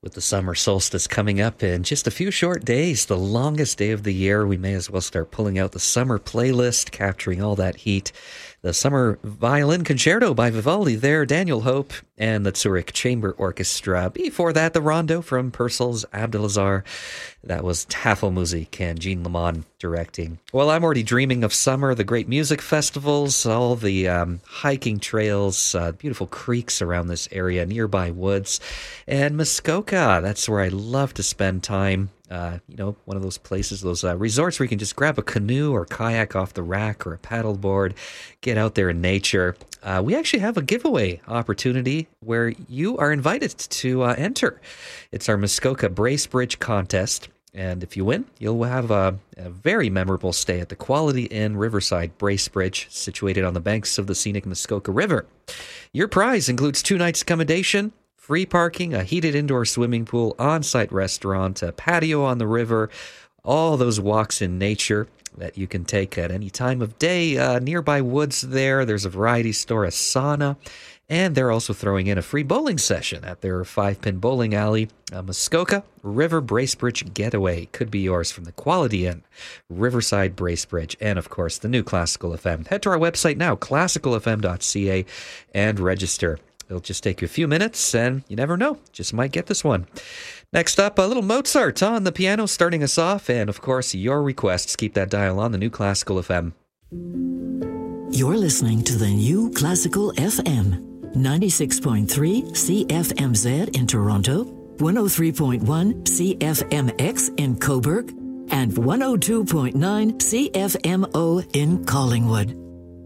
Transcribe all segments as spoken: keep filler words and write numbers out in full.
With the summer solstice coming up in just a few short days, the longest day of the year, we may as well start pulling out the summer playlist, capturing all that heat. The Summer Violin Concerto by Vivaldi there, Daniel Hope, and the Zurich Chamber Orchestra. Before that, the Rondo from Purcell's Abdelazar. That was Tafelmusik and Jean Lemon directing. Well, I'm already dreaming of summer, the great music festivals, all the um, hiking trails, uh, beautiful creeks around this area, nearby woods, and Muskoka. That's where I love to spend time. Uh, you know, one of those places, those uh, resorts where you can just grab a canoe or kayak off the rack or a paddleboard, get out there in nature. Uh, we actually have a giveaway opportunity where you are invited to uh, enter. It's our Muskoka Bracebridge contest. And if you win, you'll have a, a very memorable stay at the Quality Inn Riverside Bracebridge, situated on the banks of the scenic Muskoka River. Your prize includes two nights accommodation, free parking, a heated indoor swimming pool, on-site restaurant, a patio on the river, all those walks in nature that you can take at any time of day. Uh, nearby woods there, there's a variety store, a sauna, and they're also throwing in a free bowling session at their five-pin bowling alley. Uh, Muskoka River Bracebridge Getaway could be yours from the Quality Inn, Riverside Bracebridge, and of course the new Classical F M. Head to our website now, classical f m dot c a, and register. It'll just take you a few minutes, and you never know, just might get this one. Next up, a little Mozart on the piano starting us off, and of course, your requests. Keep that dial on the new Classical F M. You're listening to the new Classical F M, ninety-six point three C F M Z in Toronto, one oh three point one C F M X in Cobourg, and one oh two point nine C F M O in Collingwood.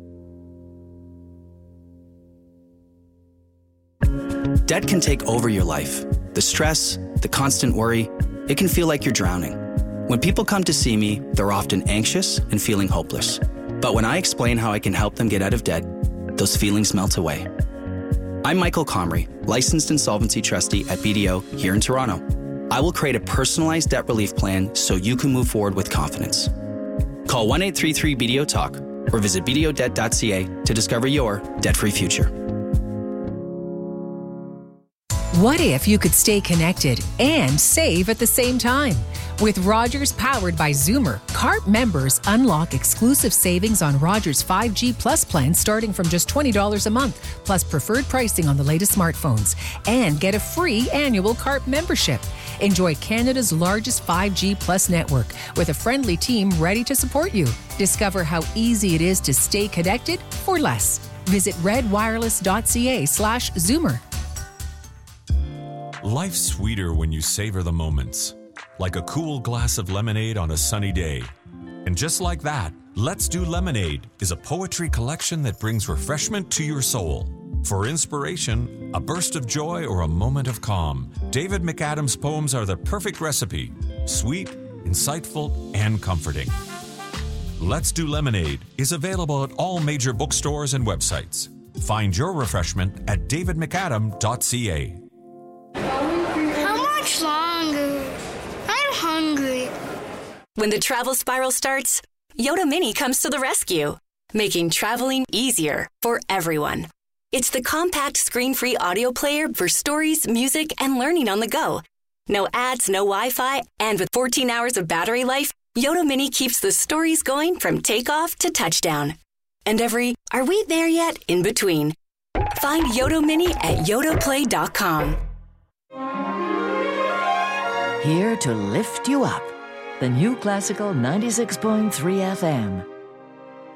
Debt can take over your life. The stress, the constant worry, it can feel like you're drowning. When people come to see me, they're often anxious and feeling hopeless. But when I explain how I can help them get out of debt, those feelings melt away. I'm Michael Comrie, licensed insolvency trustee at B D O here in Toronto. I will create a personalized debt relief plan so you can move forward with confidence. Call one eight three three B D O Talk or visit b d o debt dot c a to discover your debt-free future. What if you could stay connected and save at the same time? With Rogers powered by Zoomer, C A R P members unlock exclusive savings on Rogers five G Plus plan starting from just twenty dollars a month, plus preferred pricing on the latest smartphones, and get a free annual C A R P membership. Enjoy Canada's largest five G Plus network with a friendly team ready to support you. Discover how easy it is to stay connected for less. Visit redwireless.ca slash Zoomer. Life's sweeter when you savor the moments, like a cool glass of lemonade on a sunny day. And just like that, Let's Do Lemonade is a poetry collection that brings refreshment to your soul. For inspiration, a burst of joy, or a moment of calm, David McAdam's poems are the perfect recipe, sweet, insightful, and comforting. Let's Do Lemonade is available at all major bookstores and websites. Find your refreshment at david mcadam dot c a. Longer. I'm hungry. When the travel spiral starts, Yoda Mini comes to the rescue, making traveling easier for everyone. It's the compact screen-free audio player for stories, music, and learning on the go. No ads, no Wi-Fi, and with fourteen hours of battery life, Yoda Mini keeps the stories going from takeoff to touchdown. And every, are we there yet, in between. Find Yoda Mini at yoda play dot com. Here to lift you up. The new Classical ninety-six point three F M.